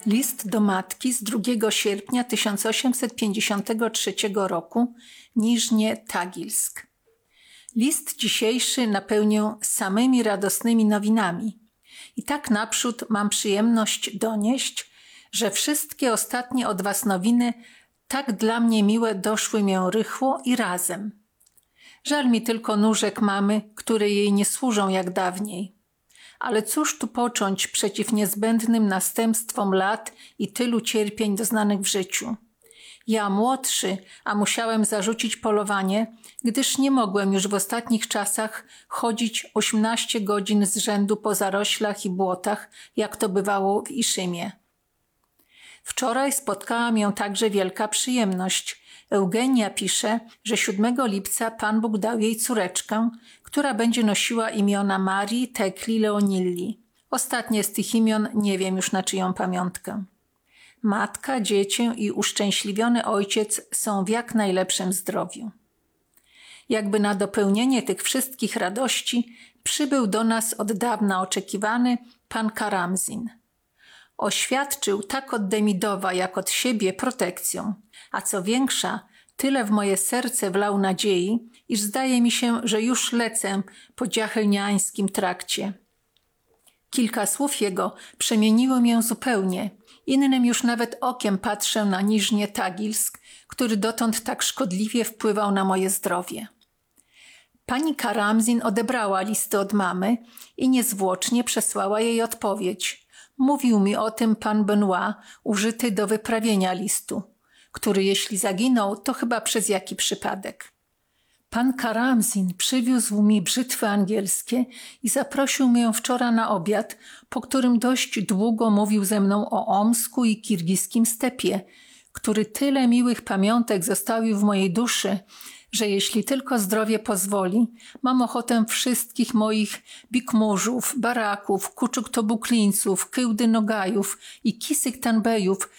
List do matki z 2 sierpnia 1853 roku, Niżnie Tagilsk. List dzisiejszy napełnię samymi radosnymi nowinami. I tak naprzód mam przyjemność donieść, że wszystkie ostatnie od was nowiny tak dla mnie miłe doszły mię rychło i razem. Żal mi tylko nóżek mamy, które jej nie służą jak dawniej. Ale cóż tu począć przeciw niezbędnym następstwom lat i tylu cierpień doznanych w życiu? Ja młodszy, a musiałem zarzucić polowanie, gdyż nie mogłem już w ostatnich czasach chodzić 18 godzin z rzędu po zaroślach i błotach, jak to bywało w Iszymie. Wczoraj spotkała mnie także wielka przyjemność. Eugenia pisze, że 7 lipca Pan Bóg dał jej córeczkę, która będzie nosiła imiona Marii, Tekli, Leonilli. Ostatnie z tych imion nie wiem już na czyją pamiątkę. Matka, dziecię i uszczęśliwiony ojciec są w jak najlepszym zdrowiu. Jakby na dopełnienie tych wszystkich radości przybył do nas od dawna oczekiwany pan Karamzin. Oświadczył tak od Demidowa jak od siebie protekcją, a co większa, tyle w moje serce wlał nadziei, iż zdaje mi się, że już lecę po dziachelniańskim trakcie. Kilka słów jego przemieniło mię zupełnie. Innym już nawet okiem patrzę na Niżnie Tagilsk, który dotąd tak szkodliwie wpływał na moje zdrowie. Pani Karamzin odebrała listy od mamy i niezwłocznie przesłała jej odpowiedź. Mówił mi o tym pan Benoit, użyty do wyprawienia listu, który jeśli zaginął, to chyba przez jaki przypadek. Pan Karamzin przywiózł mi brzytwy angielskie i zaprosił mnie wczoraj na obiad, po którym dość długo mówił ze mną o Omsku i kirgijskim stepie, który tyle miłych pamiątek zostawił w mojej duszy, że jeśli tylko zdrowie pozwoli, mam ochotę wszystkich moich bikmurzów, baraków, kuczuk-tobuklińców, kyłdy-nogajów i kisyk-tanbejów